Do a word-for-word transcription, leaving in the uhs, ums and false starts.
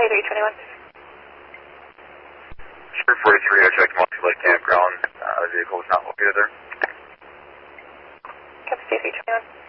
forty-three twenty-one. Sure, forty-three, I checked Monkey Lake Campground. Uh, the vehicle was not located there. Copy, three twenty-one.